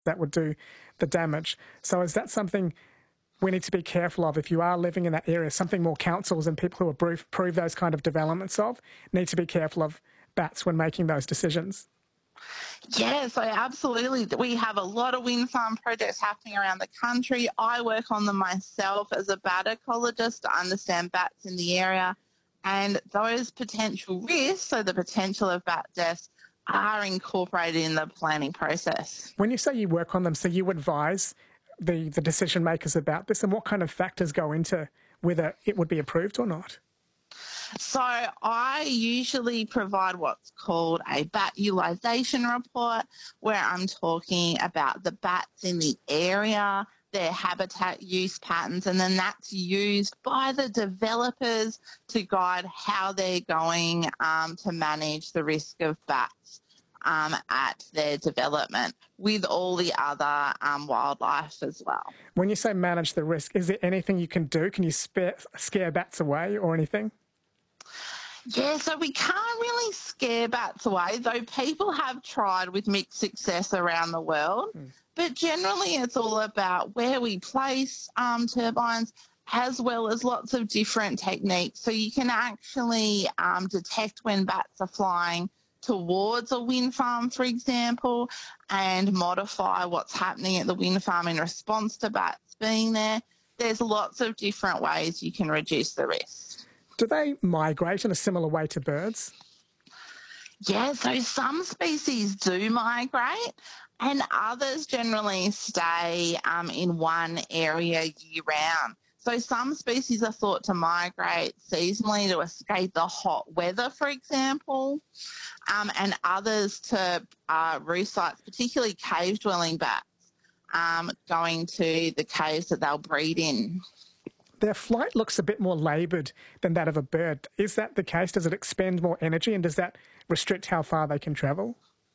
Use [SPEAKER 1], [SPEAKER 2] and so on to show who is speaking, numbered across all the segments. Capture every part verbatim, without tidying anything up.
[SPEAKER 1] that would do the damage. So is that something we need to be careful of if you are living in that area, something more councils and people who approve, approve those kind of developments of need to be careful of bats when making those decisions?
[SPEAKER 2] Yeah, so absolutely. We have a lot of wind farm projects happening around the country. I work on them myself as a bat ecologist to understand bats in the area. And those potential risks, so the potential of bat deaths, are incorporated in the planning process.
[SPEAKER 1] When you say you work on them, so you advise the, the decision makers about this, and what kind of factors go into whether it would be approved or not?
[SPEAKER 2] So I usually provide what's called a bat utilisation report, where I'm talking about the bats in the area, their habitat use patterns, and then that's used by the developers to guide how they're going um, to manage the risk of bats um, at their development, with all the other um, wildlife as well.
[SPEAKER 1] When you say manage the risk, is there anything you can do? Can you spare, scare bats away or anything?
[SPEAKER 2] Yeah, so we can't really scare bats away, though people have tried with mixed success around the world. Mm. But generally it's all about where we place um, turbines, as well as lots of different techniques. So you can actually um, detect when bats are flying towards a wind farm, for example, and modify what's happening at the wind farm in response to bats being there. There's lots of different ways you can reduce the risk.
[SPEAKER 1] Do they migrate in a similar way to birds?
[SPEAKER 2] Yeah, so some species do migrate and others generally stay um, in one area year-round. So some species are thought to migrate seasonally to escape the hot weather, for example, um, and others to uh, roost sites, particularly cave-dwelling bats, um, going to the caves that they'll breed in.
[SPEAKER 1] Their flight looks a bit more laboured than that of a bird. Is that the case? Does it expend more energy, and does that restrict how far they can travel?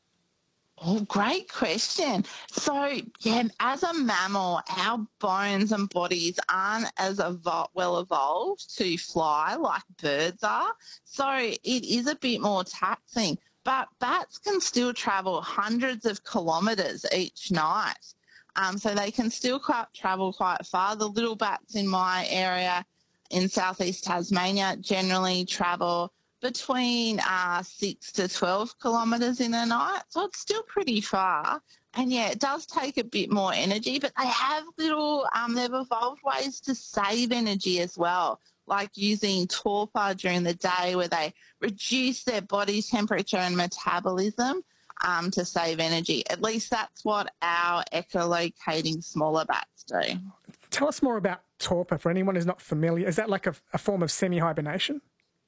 [SPEAKER 2] Oh, great question. So, yeah, as a mammal, our bones and bodies aren't as evol- well evolved to fly like birds are. So it is a bit more taxing. But bats can still travel hundreds of kilometres each night. Um, so they can still quite, travel quite far. The little bats in my area in southeast Tasmania generally travel between uh, six to twelve kilometres in a night. So it's still pretty far. And, yeah, it does take a bit more energy, but they have little, um, they've evolved ways to save energy as well, like using torpor during the day where they reduce their body temperature and metabolism Um, to save energy. At least that's what our echolocating smaller bats do.
[SPEAKER 1] Tell us more about torpor for anyone who's not familiar. Is that like a, a form of semi-hibernation?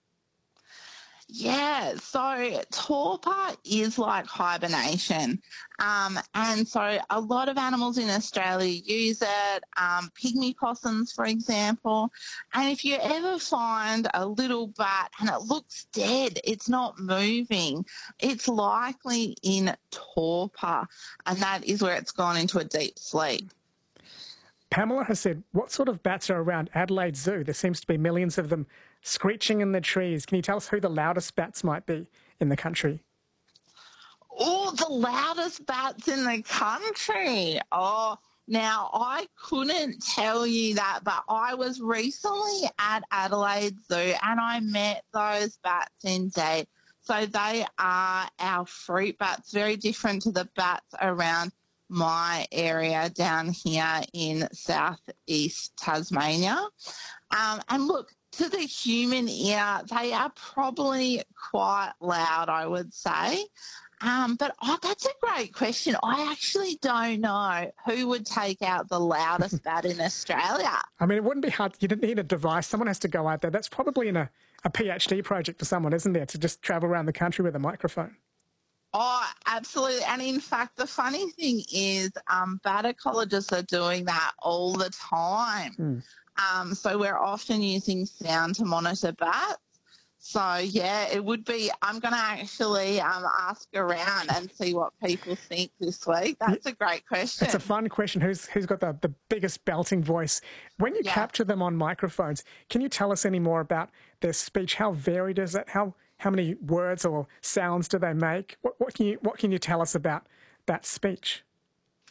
[SPEAKER 2] Yeah, so torpor is like hibernation. Um, and so a lot of animals in Australia use it, um, pygmy possums, for example. And if you ever find a little bat and it looks dead, it's not moving, it's likely in torpor. And that is where it's gone into a deep sleep.
[SPEAKER 1] Pamela has said, what sort of bats are around Adelaide Zoo? There seems to be millions of them screeching in the trees. Can you tell us who the loudest bats might be in the country?
[SPEAKER 2] Oh, the loudest bats in the country. Oh, now I couldn't tell you that, but I was recently at Adelaide Zoo and I met those bats indeed. So they are our fruit bats, very different to the bats around my area down here in southeast Tasmania. Um, and look, to the human ear, they are probably quite loud, I would say. Um, but oh, that's a great question. I actually don't know who would take out the loudest bat in Australia.
[SPEAKER 1] I mean, it wouldn't be hard. You didn't need a device. Someone has to go out there. That's probably in a, a PhD project for someone, isn't there, to just travel around the country with a microphone?
[SPEAKER 2] Oh, absolutely. And in fact, the funny thing is um, bat ecologists are doing that all the time. Mm. Um, so we're often using sound to monitor bats. So, yeah, it would be, I'm going to actually um, ask around and see what people think this week. That's a great question.
[SPEAKER 1] It's a fun question. Who's Who's got the, the biggest belting voice? When you yeah. capture them on microphones, can you tell us any more about their speech? How varied is it? How how many words or sounds do they make? What, what, can, you, what can you tell us about that speech?